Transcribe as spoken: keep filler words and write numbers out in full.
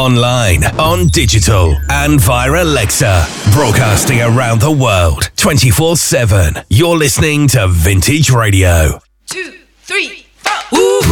online, on digital, and via Alexa. Broadcasting around the world, twenty-four seven. You're listening to Vintage Radio. Two, three, four. Ooh.